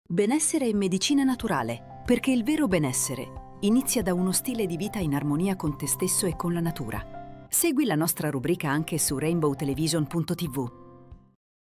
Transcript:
Benessere e medicina naturale, perché il vero benessere inizia da uno stile di vita in armonia con te stesso e con la natura. Segui la nostra rubrica anche su rainbowtelevision.tv.